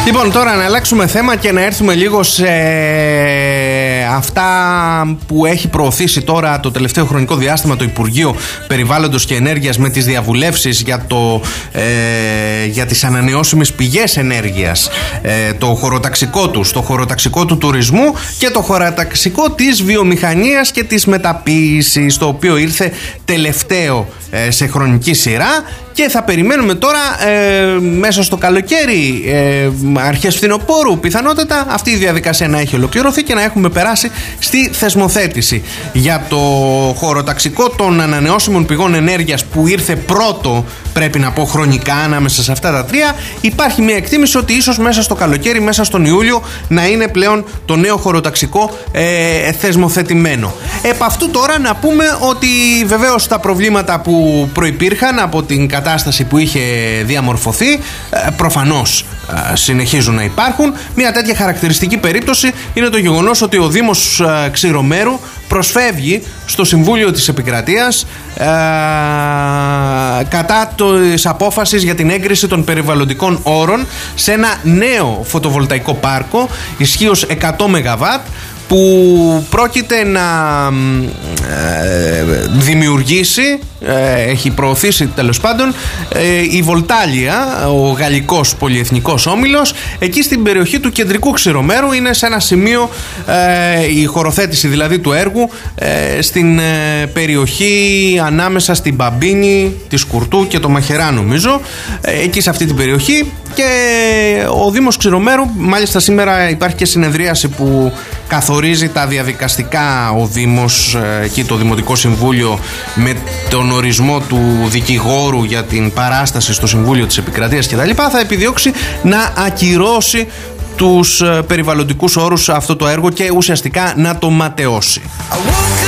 Λοιπόν, τώρα να αλλάξουμε θέμα και να έρθουμε λίγο σε αυτά που έχει προωθήσει τώρα το τελευταίο χρονικό διάστημα το Υπουργείο Περιβάλλοντος και Ενέργειας με τις διαβουλεύσεις για τις ανανεώσιμες πηγές ενέργειας, το χωροταξικό του, το χωροταξικό του τουρισμού και το χωροταξικό της βιομηχανίας και της μεταποίησης, το οποίο ήρθε τελευταίο σε χρονική σειρά. Και θα περιμένουμε τώρα μέσα στο καλοκαίρι, αρχές φθινοπόρου πιθανότατα, αυτή η διαδικασία να έχει ολοκληρωθεί και να έχουμε περάσει στη θεσμοθέτηση για το χωροταξικό των ανανεώσιμων πηγών ενέργειας που ήρθε πρώτο, πρέπει να πω, χρονικά ανάμεσα σε αυτά τα τρία. Υπάρχει μια εκτίμηση ότι ίσως μέσα στο καλοκαίρι, μέσα στον Ιούλιο, να είναι πλέον το νέο χωροταξικό θεσμοθετημένο. Επ' αυτού τώρα να πούμε ότι βεβαίως τα προβλήματα που προϋπήρχαν από την κατάσταση που είχε διαμορφωθεί προφανώς συνεχίζουν να υπάρχουν. Μια τέτοια χαρακτηριστική περίπτωση είναι το γεγονός ότι ο Δήμος Ξηρομέρου προσφεύγει στο Συμβούλιο της Επικρατείας κατά της απόφασης για την έγκριση των περιβαλλοντικών όρων σε ένα νέο φωτοβολταϊκό πάρκο ισχύως 100 ΜΒ που πρόκειται να δημιουργήσει, έχει προωθήσει τέλος πάντων, η Voltalia, ο γαλλικός πολυεθνικός όμιλος, εκεί στην περιοχή του κεντρικού Ξηρομέρου. Είναι σε ένα σημείο η χωροθέτηση δηλαδή του έργου στην περιοχή ανάμεσα στην Μπαμπίνη, τη Σκουρτού και το Μαχερά, νομίζω, εκεί σε αυτή την περιοχή. Και ο Δήμος Ξηρομέρου, μάλιστα σήμερα υπάρχει και συνεδρίαση που καθορίζει τα διαδικαστικά ο Δήμος και το Δημοτικό Συμβούλιο με τον ορισμό του δικηγόρου για την παράσταση στο Συμβούλιο της Επικρατείας κτλ. Θα επιδιώξει να ακυρώσει τους περιβαλλοντικούς όρους σε αυτό το έργο και ουσιαστικά να το ματαιώσει.